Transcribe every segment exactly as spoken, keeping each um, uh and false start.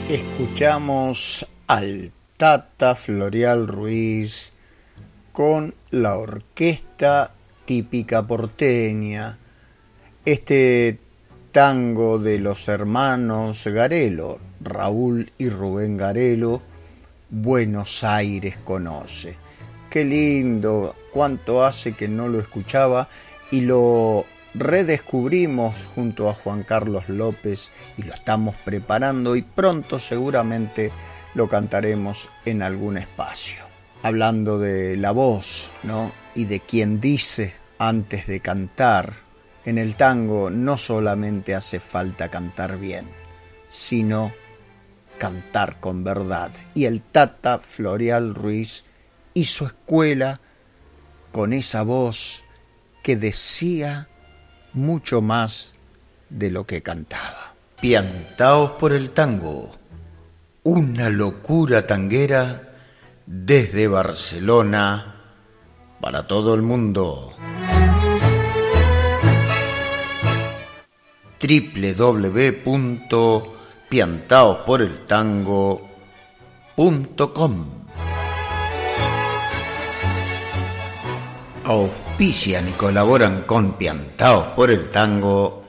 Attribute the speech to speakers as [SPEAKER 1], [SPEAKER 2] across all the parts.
[SPEAKER 1] Escuchamos al Tata Florial Ruiz con la orquesta típica porteña, este tango de los hermanos Garelo, Raúl y Rubén Garelo, Buenos Aires conoce. Qué lindo, cuánto hace que no lo escuchaba y lo redescubrimos junto a Juan Carlos López y lo estamos preparando y pronto seguramente lo cantaremos en algún espacio. Hablando de la voz, ¿no? Y de quien dice antes de cantar. En el tango no solamente hace falta cantar bien, sino cantar con verdad. Y el Tata Florial Ruiz hizo escuela con esa voz que decía mucho más de lo que cantaba. Piantaos por el tango, una locura tanguera desde Barcelona para todo el mundo. doble u doble u doble u punto piantaos por el tango punto com. Auspician y colaboran con Piantaos por el Tango.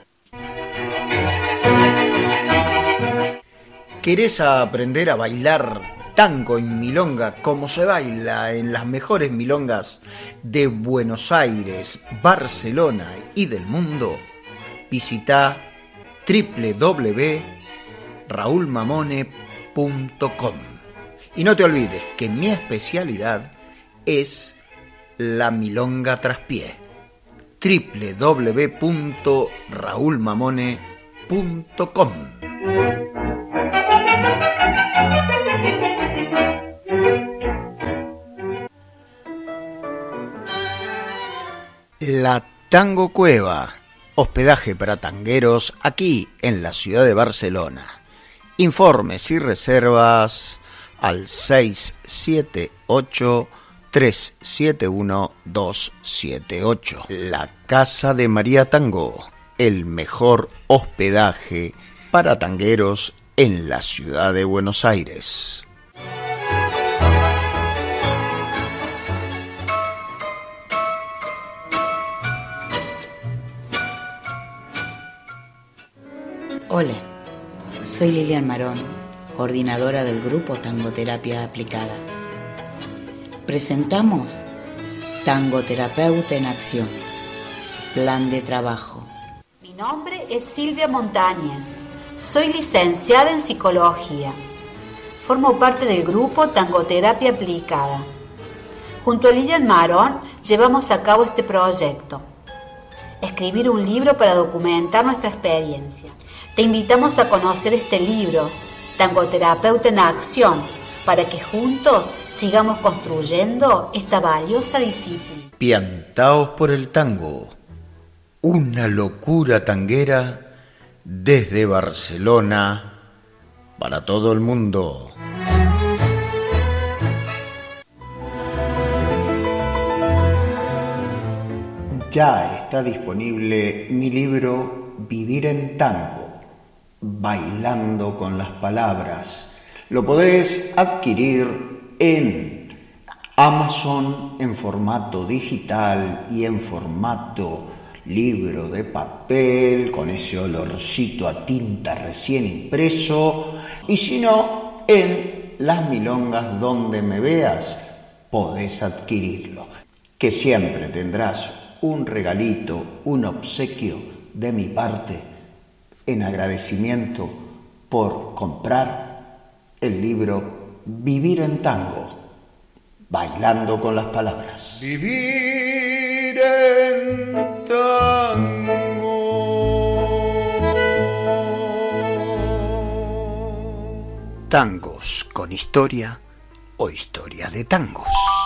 [SPEAKER 1] ¿Querés aprender a bailar tango en milonga como se baila en las mejores milongas de Buenos Aires, Barcelona y del mundo? Visita doble u doble u doble u punto raúl mamone punto com. Y no te olvides que mi especialidad es la milonga traspié. doble u doble u doble u punto raúl mamone punto com. La Tango Cueva, hospedaje para tangueros aquí en la ciudad de Barcelona. Informes y reservas al seis siete ocho, tres siete uno, dos siete ocho. La Casa de María Tango, el mejor hospedaje para tangueros en la ciudad de Buenos Aires.
[SPEAKER 2] Hola, soy Lilian Marón, coordinadora del grupo Tangoterapia Aplicada. Presentamos Tangoterapeuta en Acción, Plan de Trabajo.
[SPEAKER 3] Mi nombre es Silvia Montañez, soy licenciada en Psicología. Formo parte del grupo Tangoterapia Aplicada. Junto a Lilian Marón llevamos a cabo este proyecto. Escribir un libro para documentar nuestra experiencia. Te invitamos a conocer este libro, Tangoterapeuta en Acción, para que juntos sigamos construyendo esta valiosa disciplina.
[SPEAKER 1] Piantaos por el tango, una locura tanguera desde Barcelona para todo el mundo. Ya está disponible mi libro Vivir en Tango, bailando con las palabras. Lo podés adquirir en Amazon en formato digital y en formato libro de papel, con ese olorcito a tinta recién impreso, y si no, en las milongas donde me veas podés adquirirlo, que siempre tendrás un regalito, un obsequio de mi parte en agradecimiento por comprar el libro Vivir en Tango, bailando con las palabras. Vivir en tango. Tangos con historia o historia de tangos.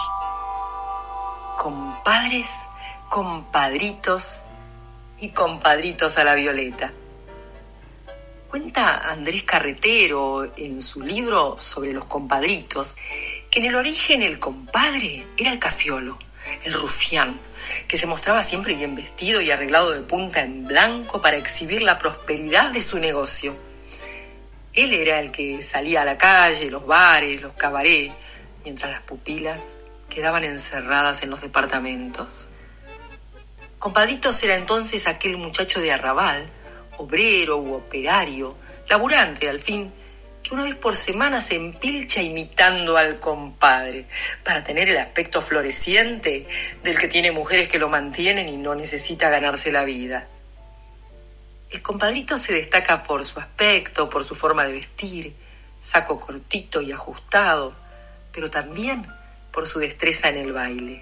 [SPEAKER 4] Compadres, compadritos y compadritos a la violeta. Cuenta Andrés Carretero en su libro sobre los compadritos que en el origen el compadre era el cafiolo, el rufián, que se mostraba siempre bien vestido y arreglado de punta en blanco para exhibir la prosperidad de su negocio. Él era el que salía a la calle, los bares, los cabarets, mientras las pupilas quedaban encerradas en los departamentos. Compadritos era entonces aquel muchacho de arrabal, obrero u operario, laburante al fin, que una vez por semana se empilcha imitando al compadre para tener el aspecto floreciente del que tiene mujeres que lo mantienen y no necesita ganarse la vida. El compadrito se destaca por su aspecto, por su forma de vestir, saco cortito y ajustado, pero también por su destreza en el baile.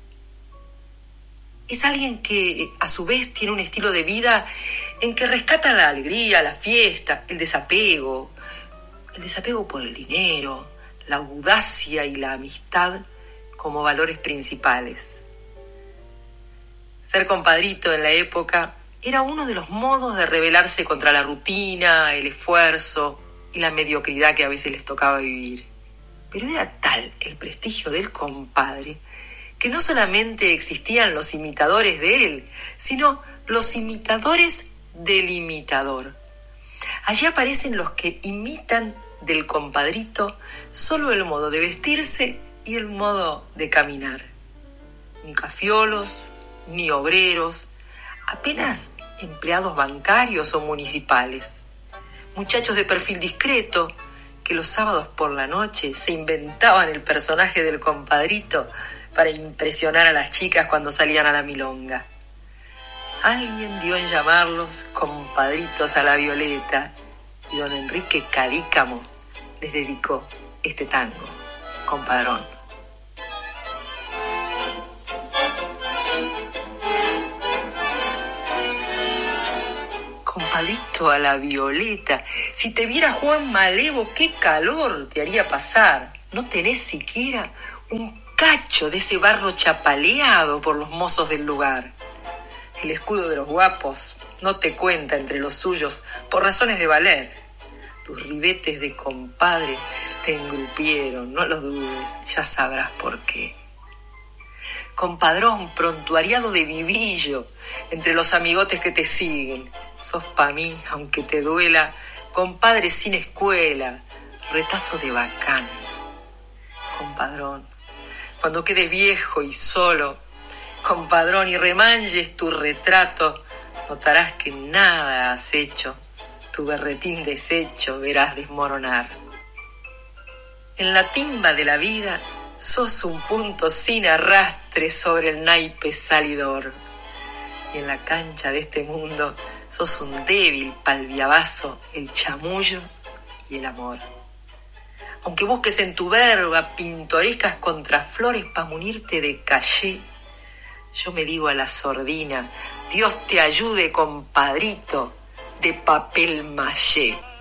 [SPEAKER 4] Es alguien que a su vez tiene un estilo de vida en que rescata la alegría, la fiesta, el desapego, el desapego por el dinero, la audacia y la amistad como valores principales. Ser compadrito en la época era uno de los modos de rebelarse contra la rutina, el esfuerzo y la mediocridad que a veces les tocaba vivir. Pero era tal el prestigio del compadre que no solamente existían los imitadores de él, sino los imitadores del imitador. Allí aparecen los que imitan del compadrito solo el modo de vestirse y el modo de caminar. Ni cafiolos, ni obreros, apenas empleados bancarios o municipales. Muchachos de perfil discreto que los sábados por la noche se inventaban el personaje del compadrito para impresionar a las chicas cuando salían a la milonga. Alguien dio en llamarlos compadritos a la Violeta y don Enrique Cadícamo les dedicó este tango, Compadrón. Compadrito a la Violeta, si te viera Juan Malevo, qué calor te haría pasar. No tenés siquiera un cacho de ese barro chapaleado por los mozos del lugar. El escudo de los guapos no te cuenta entre los suyos por razones de valer. Tus ribetes de compadre te engrupieron, no lo dudes, ya sabrás por qué. Compadrón prontuariado de vivillo entre los amigotes que te siguen. Sos pa' mí, aunque te duela, compadre sin escuela, retazo de bacán. Compadrón, cuando quedes viejo y solo, compadrón, y remanches tu retrato, notarás que nada has hecho, tu berretín deshecho verás desmoronar. En la timba de la vida sos un punto sin arrastre sobre el naipe salidor, y en la cancha de este mundo sos un débil pa'l viavazo, el chamullo y el amor. Aunque busques en tu verba pintorescas contraflores pa' munirte de callé, yo me digo a la sordina, Dios te ayude, compadrito, de papel mallé.